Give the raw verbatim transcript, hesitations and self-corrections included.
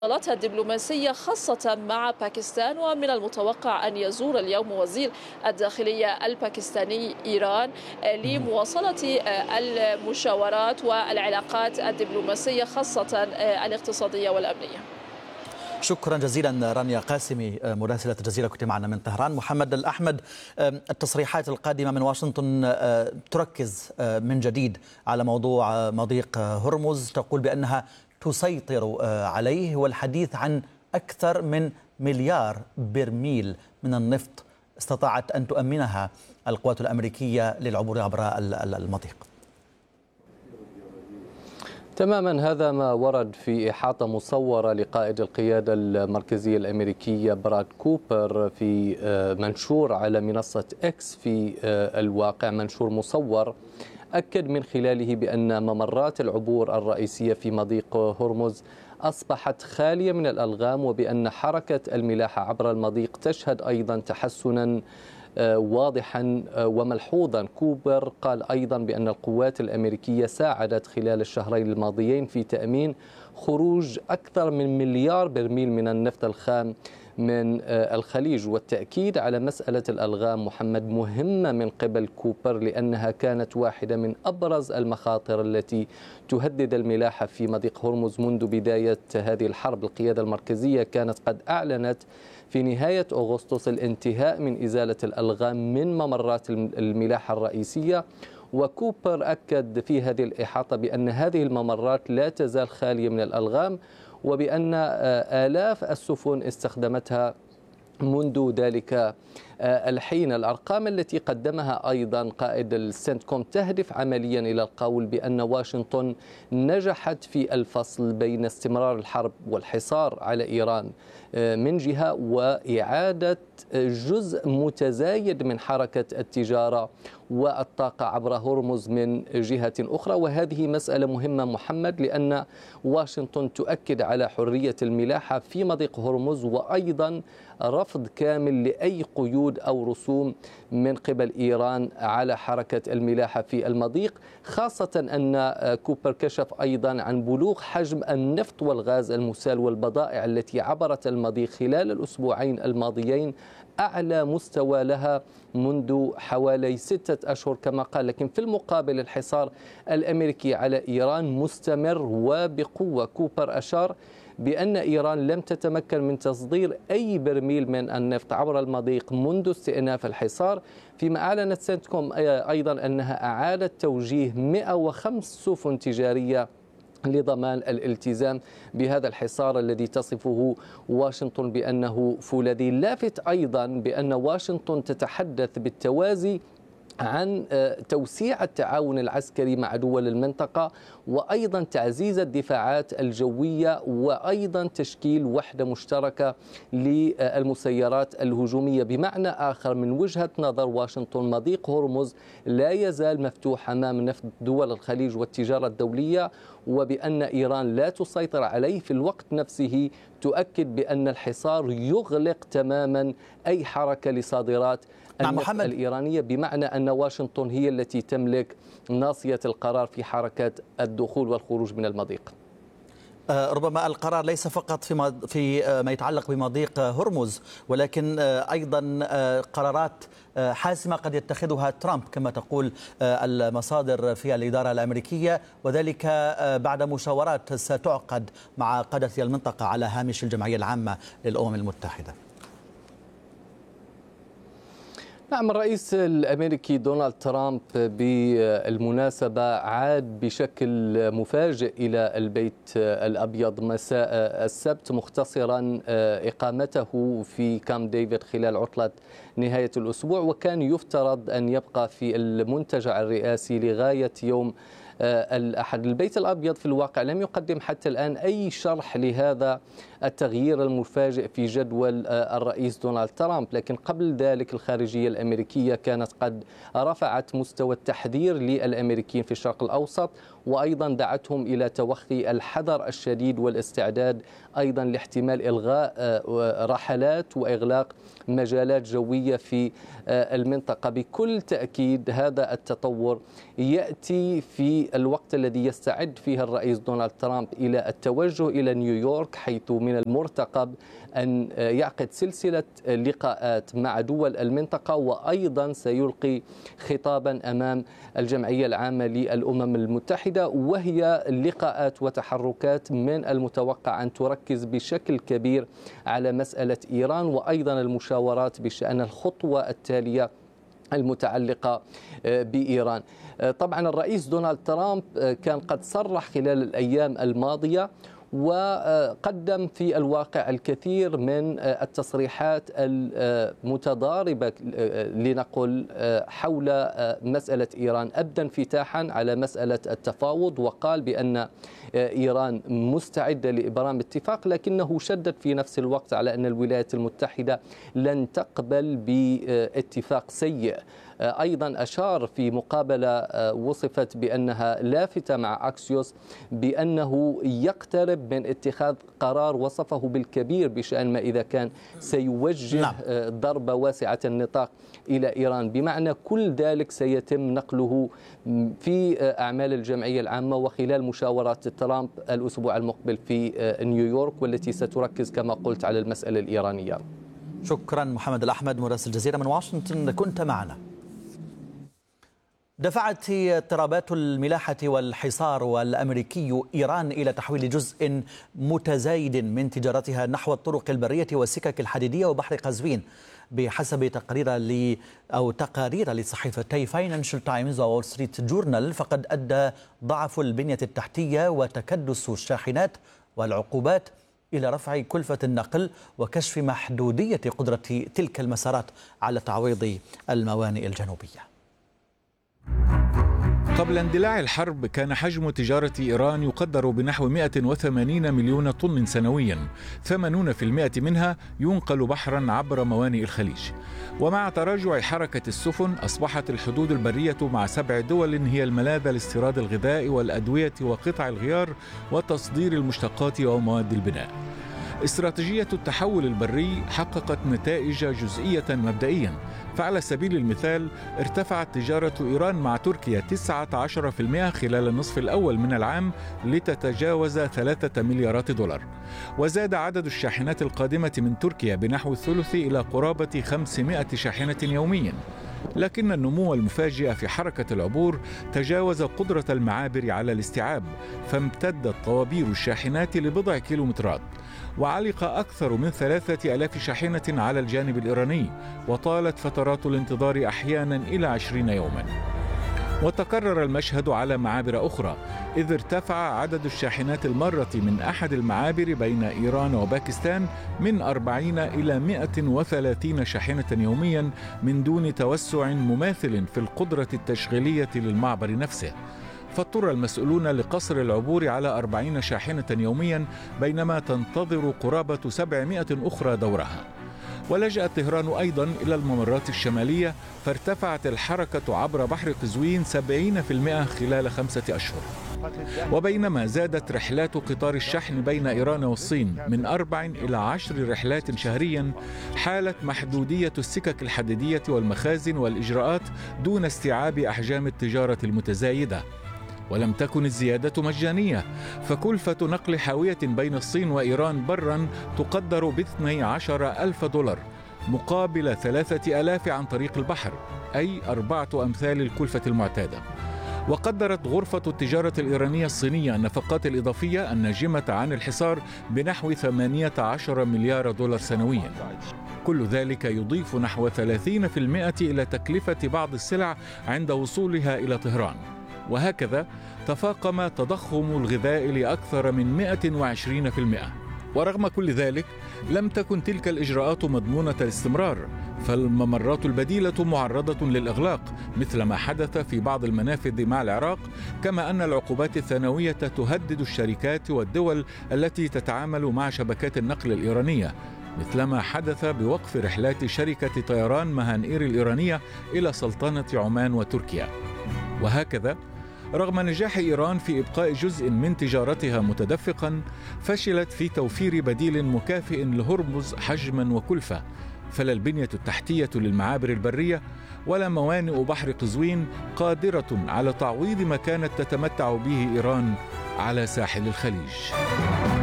اتصالاتها الدبلوماسية خاصة مع باكستان. ومن المتوقع أن يزور اليوم وزير الداخلية الباكستاني إيران لمواصلة المشاورات والعلاقات الدبلوماسية خاصة الاقتصادية والأمنية. شكرا جزيلا رانيا قاسمي مراسلة الجزيرة، كنت معنا من طهران. محمد الأحمد، التصريحات القادمة من واشنطن تركز من جديد على موضوع مضيق هرمز، تقول بأنها تسيطر عليه، والحديث عن أكثر من مليار برميل من النفط استطاعت أن تؤمنها القوات الأمريكية للعبور عبر المضيق. تماما، هذا ما ورد في إحاطة مصورة لقائد القيادة المركزية الأمريكية براد كوبر في منشور على منصة إكس في الواقع، منشور مصور أكد من خلاله بأن ممرات العبور الرئيسية في مضيق هرمز أصبحت خالية من الألغام، وبأن حركة الملاحة عبر المضيق تشهد أيضا تحسنا واضحا وملحوظا. كوبر قال أيضا بأن القوات الأمريكية ساعدت خلال الشهرين الماضيين في تأمين خروج أكثر من مليار برميل من النفط الخام من الخليج. والتأكيد على مسألة الألغام محمد مهمة من قبل كوبر، لأنها كانت واحدة من أبرز المخاطر التي تهدد الملاحة في مضيق هرمز منذ بداية هذه الحرب. القيادة المركزية كانت قد أعلنت في نهاية أغسطس الانتهاء من إزالة الألغام من ممرات الملاحة الرئيسية، وكوبر أكد في هذه الإحاطة بأن هذه الممرات لا تزال خالية من الألغام، وبأن آلاف السفن استخدمتها منذ ذلك الحين. الأرقام التي قدمها أيضا قائد السنتكوم تهدف عمليا إلى القول بأن واشنطن نجحت في الفصل بين استمرار الحرب والحصار على إيران من جهة، وإعادة جزء متزايد من حركة التجارة والطاقة عبر هرمز من جهة أخرى. وهذه مسألة مهمة محمد، لأن واشنطن تؤكد على حرية الملاحة في مضيق هرمز، وأيضا رفض كامل لأي قيود أو رسوم من قبل إيران على حركة الملاحة في المضيق، خاصة أن كوبر كشف أيضا عن بلوغ حجم النفط والغاز المسال والبضائع التي عبرت المضيق خلال الأسبوعين الماضيين أعلى مستوى لها منذ حوالي ستة أشهر كما قال. لكن في المقابل الحصار الأمريكي على إيران مستمر وبقوة. كوبر أشار بأن إيران لم تتمكن من تصدير أي برميل من النفط عبر المضيق منذ استئناف الحصار، فيما أعلنت سنتكوم أيضا أنها أعادت توجيه مئة وخمس سفن تجارية لضمان الالتزام بهذا الحصار الذي تصفه واشنطن بأنه فولاذي. لافت أيضا بأن واشنطن تتحدث بالتوازي عن توسيع التعاون العسكري مع دول المنطقة، وأيضا تعزيز الدفاعات الجوية، وأيضا تشكيل وحدة مشتركة للمسيرات الهجومية. بمعنى آخر، من وجهة نظر واشنطن مضيق هرمز لا يزال مفتوح أمام نفط دول الخليج والتجارة الدولية، وبأن إيران لا تسيطر عليه. في الوقت نفسه تؤكد بأن الحصار يغلق تماما أي حركة لصادرات النفط الإيرانية، بمعنى أن واشنطن هي التي تملك ناصية القرار في حركة الدخول والخروج من المضيق. ربما القرار ليس فقط في في ما يتعلق بمضيق هرمز، ولكن أيضا قرارات حاسمة قد يتخذها ترامب كما تقول المصادر في الإدارة الأمريكية، وذلك بعد مشاورات ستعقد مع قادة المنطقة على هامش الجمعية العامة للأمم المتحدة. نعم، الرئيس الأمريكي دونالد ترامب بالمناسبة عاد بشكل مفاجئ إلى البيت الأبيض مساء السبت، مختصرا إقامته في كامب ديفيد خلال عطلة نهاية الأسبوع، وكان يفترض أن يبقى في المنتجع الرئاسي لغاية يوم الأحد. البيت الأبيض في الواقع لم يقدم حتى الآن أي شرح لهذا التغيير المفاجئ في جدول الرئيس دونالد ترامب، لكن قبل ذلك الخارجية الأمريكية كانت قد رفعت مستوى التحذير للأمريكيين في الشرق الأوسط، وأيضا دعتهم إلى توخي الحذر الشديد والاستعداد أيضا لاحتمال إلغاء رحلات وإغلاق مجالات جوية في المنطقة. بكل تأكيد هذا التطور يأتي في الوقت الذي يستعد فيه الرئيس دونالد ترامب إلى التوجه إلى نيويورك، حيث من المرتقب أن يعقد سلسلة لقاءات مع دول المنطقة، وأيضا سيلقي خطابا أمام الجمعية العامة للأمم المتحدة، وهي لقاءات وتحركات من المتوقع أن تركز بشكل كبير على مسألة إيران، وأيضا المشاورات بشأن الخطوة التالية المتعلقة بإيران. طبعا الرئيس دونالد ترامب كان قد صرح خلال الأيام الماضية وقدم في الواقع الكثير من التصريحات المتضاربة لنقل حول مسألة إيران. أبدى انفتاحا على مسألة التفاوض وقال بأن إيران مستعدة لإبرام اتفاق، لكنه شدد في نفس الوقت على أن الولايات المتحدة لن تقبل باتفاق سيء. أيضا أشار في مقابلة وصفت بأنها لافتة مع أكسيوس بأنه يقترب من اتخاذ قرار وصفه بالكبير بشأن ما إذا كان سيوجه ضربة واسعة النطاق إلى إيران، بمعنى كل ذلك سيتم نقله في أعمال الجمعية العامة وخلال مشاورات ترامب الأسبوع المقبل في نيويورك، والتي ستركز كما قلت على المسألة الإيرانية. شكرا محمد الأحمد مراسل الجزيرة من واشنطن، كنت معنا. دفعت اضطرابات الملاحة والحصار والأمريكي إيران إلى تحويل جزء متزايد من تجارتها نحو الطرق البرية والسكك الحديدية وبحر قزوين، بحسب تقرير ل أو تقارير لصحيفتي فاينانشال تايمز وول ستريت جورنال. فقد أدى ضعف البنية التحتية وتكدس الشاحنات والعقوبات إلى رفع كلفة النقل وكشف محدودية قدرة تلك المسارات على تعويض الموانئ الجنوبية. قبل اندلاع الحرب كان حجم تجارة إيران يقدر بنحو مئة وثمانين مليون طن سنويا، ثمانين بالمئة منها ينقل بحرا عبر موانئ الخليج. ومع تراجع حركة السفن أصبحت الحدود البرية مع سبع دول هي الملاذ لاستيراد الغذاء والأدوية وقطع الغيار وتصدير المشتقات ومواد البناء. استراتيجية التحول البري حققت نتائج جزئية مبدئيا، فعلى سبيل المثال ارتفعت تجارة إيران مع تركيا تسعة عشر بالمئة خلال النصف الأول من العام لتتجاوز ثلاثة مليارات دولار، وزاد عدد الشاحنات القادمة من تركيا بنحو الثلث إلى قرابة خمسمائة شاحنة يوميا. لكن النمو المفاجئ في حركة العبور تجاوز قدرة المعابر على الاستيعاب، فامتدت طوابير الشاحنات لبضع كيلومترات، وعلق أكثر من ثلاثة آلاف شاحنة على الجانب الإيراني، وطالت فترات الانتظار أحيانا إلى عشرين يوما. وتكرر المشهد على معابر أخرى، إذ ارتفع عدد الشاحنات المارة من أحد المعابر بين إيران وباكستان من أربعين إلى مئة وثلاثين شاحنة يوميا من دون توسع مماثل في القدرة التشغيلية للمعبر نفسه، فاضطر المسؤولون لقصر العبور على أربعين شاحنة يوميا بينما تنتظر قرابة سبعمائة أخرى دورها. ولجأت طهران أيضا إلى الممرات الشمالية، فارتفعت الحركة عبر بحر قزوين سبعين بالمئة خلال خمسة أشهر. وبينما زادت رحلات قطار الشحن بين إيران والصين من أربع إلى عشر رحلات شهريا، حالت محدودية السكك الحديدية والمخازن والإجراءات دون استيعاب أحجام التجارة المتزايدة. ولم تكن الزيادة مجانية، فكلفة نقل حاوية بين الصين وإيران برا تقدر باثني عشر ألف دولار مقابل ثلاثة آلاف عن طريق البحر، أي أربعة أمثال الكلفة المعتادة. وقدرت غرفة التجارة الإيرانية الصينية النفقات الإضافية الناجمة عن الحصار بنحو ثمانية عشر مليار دولار سنويا. كل ذلك يضيف نحو ثلاثين بالمئة إلى تكلفة بعض السلع عند وصولها إلى طهران. وهكذا تفاقم تضخم الغذاء لأكثر من مئة وعشرين بالمئة. ورغم كل ذلك لم تكن تلك الإجراءات مضمونة الاستمرار، فالممرات البديلة معرضة للإغلاق مثل ما حدث في بعض المنافذ مع العراق، كما أن العقوبات الثانوية تهدد الشركات والدول التي تتعامل مع شبكات النقل الإيرانية، مثلما حدث بوقف رحلات شركة طيران مهانئير الإيرانية إلى سلطنة عمان وتركيا. وهكذا رغم نجاح إيران في إبقاء جزء من تجارتها متدفقا، فشلت في توفير بديل مكافئ لهرمز حجما وكلفة، فلا البنية التحتية للمعابر البرية ولا موانئ بحر قزوين قادرة على تعويض ما كانت تتمتع به إيران على ساحل الخليج.